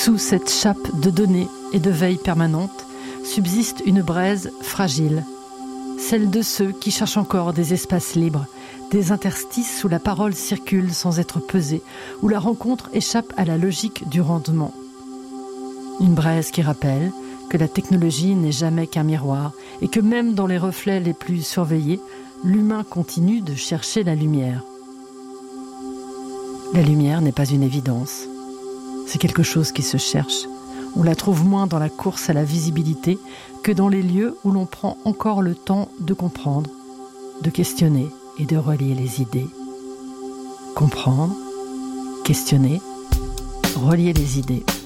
Sous cette chape de données et de veille permanente subsiste une braise fragile, celle de ceux qui cherchent encore des espaces libres, des interstices où la parole circule sans être pesée, où la rencontre échappe à la logique du rendement. Une braise qui rappelle que la technologie n'est jamais qu'un miroir et que même dans les reflets les plus surveillés, l'humain continue de chercher la lumière. La lumière n'est pas une évidence. C'est quelque chose qui se cherche. On la trouve moins dans la course à la visibilité que dans les lieux où l'on prend encore le temps de comprendre, de questionner et de relier les idées. Comprendre, questionner, relier les idées.